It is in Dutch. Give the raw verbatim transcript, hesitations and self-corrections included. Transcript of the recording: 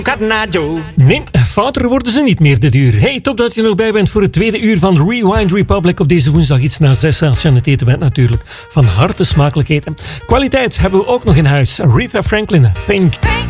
Nee, fouter worden ze niet meer de duur. Hey, top dat je nog bij bent voor het tweede uur van Rewind Republic op deze woensdag iets na zes. Als je aan het eten bent natuurlijk. Van harte smakelijk eten. Kwaliteit hebben we ook nog in huis. Aretha Franklin, Think.